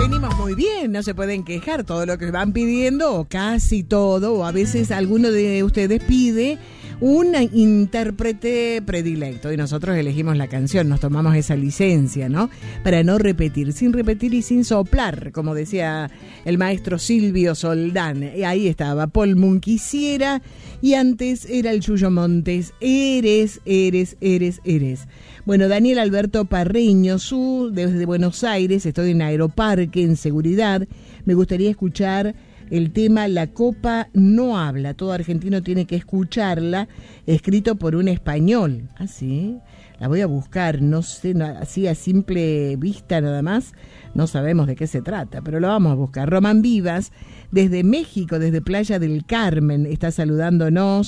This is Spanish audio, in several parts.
Venimos muy bien, no se pueden quejar. Todo lo que van pidiendo, o casi todo, o a veces alguno de ustedes pide un intérprete predilecto y nosotros elegimos la canción, nos tomamos esa licencia, ¿no? Para no repetir, sin repetir y sin soplar, como decía el maestro Silvio Soldán. Ahí estaba Paul Moon, Quisiera, y antes era el Yuyo Montes, Eres. Bueno, Daniel Alberto Parreño, desde Buenos Aires, estoy en Aeroparque, en seguridad. Me gustaría escuchar el tema La Copa No Habla. Todo argentino tiene que escucharla, escrito por un español. ¿Ah, sí? La voy a buscar, no sé, así a simple vista nada más, no sabemos de qué se trata, pero lo vamos a buscar. Román Vivas, desde México, desde Playa del Carmen, está saludándonos.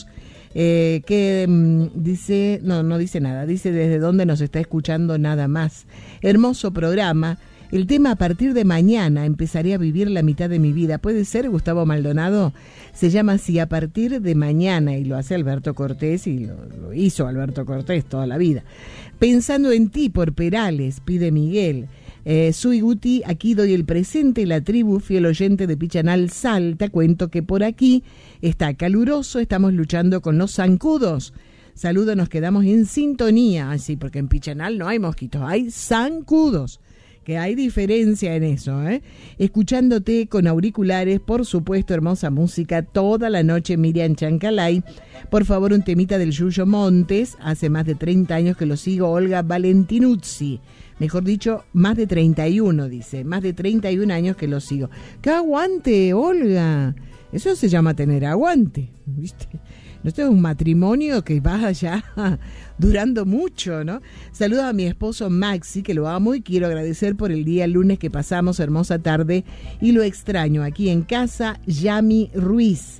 Dice, no dice nada, dice desde dónde nos está escuchando nada más. Hermoso programa. El tema: a partir de mañana empezaré a vivir la mitad de mi vida. ¿Puede ser, Gustavo Maldonado? Se llama así, A partir de mañana, y lo hace Alberto Cortés, y lo hizo Alberto Cortés toda la vida. Pensando en ti, por Perales, pide Miguel. Sui Guti, aquí doy el presente, la tribu, fiel oyente de Pichanal Salta. Cuento que por aquí está caluroso, estamos luchando con los zancudos. Saludos, nos quedamos en sintonía. Así, porque en Pichanal no hay mosquitos, hay zancudos. Que hay diferencia en eso, ¿eh? Escuchándote con auriculares, por supuesto, hermosa música toda la noche, Miriam Chancalay. Por favor, un temita del Yuyo Montes. Hace más de 30 años que lo sigo, Olga Valentinuzzi. Mejor dicho, más de 31, dice. Más de 31 años que lo sigo. ¡Qué aguante, Olga! Eso se llama tener aguante, ¿viste? Esto es un matrimonio que va ya durando mucho, ¿no? Saludo a mi esposo Maxi, que lo amo y quiero agradecer por el día lunes que pasamos, hermosa tarde, y lo extraño aquí en casa. Yami Ruiz.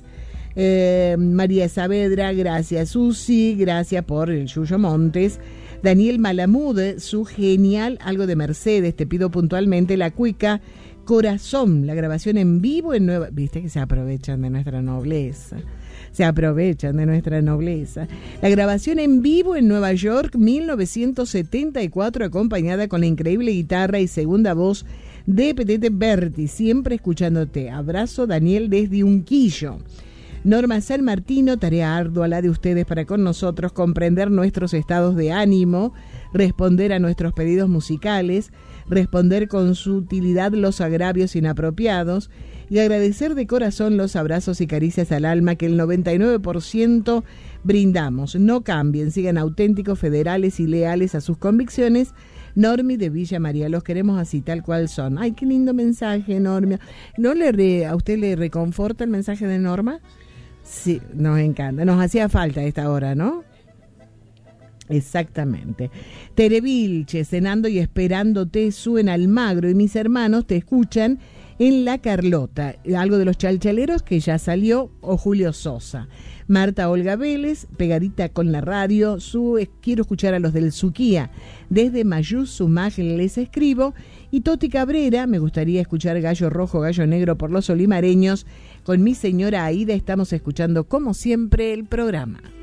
María Saavedra, gracias. Susi, gracias por el Yuyo Montes. Daniel Malamud, su genial algo de Mercedes, te pido puntualmente La Cuica, Corazón, la grabación en vivo en Nueva... Viste que se aprovechan de nuestra nobleza. Se aprovechan de nuestra nobleza. La grabación en vivo en Nueva York, 1974, acompañada con la increíble guitarra y segunda voz de Petete Berti. Siempre escuchándote. Abrazo, Daniel, desde Unquillo. Norma San Martino, tarea ardua la de ustedes para con nosotros, comprender nuestros estados de ánimo, responder a nuestros pedidos musicales, responder con sutilidad los agravios inapropiados y agradecer de corazón los abrazos y caricias al alma que el 99% brindamos. No cambien, sigan auténticos, federales y leales a sus convicciones. Normi de Villa María, los queremos así, tal cual son. Ay, qué lindo mensaje, Norma. ¿No a usted le reconforta el mensaje de Norma? Sí, nos encanta. Nos hacía falta a esta hora, ¿no? Exactamente. Tere Vilche, cenando y esperándote, suben Almagro y mis hermanos te escuchan en La Carlota. Algo de los Chalchaleros que ya salió, o Julio Sosa. Marta Olga Vélez, pegadita con la radio, quiero escuchar a los del Suquía. Desde Mayús, Sumaj les escribo. Y Toti Cabrera, me gustaría escuchar Gallo Rojo, Gallo Negro por los olimareños. Con mi señora Aida estamos escuchando como siempre el programa.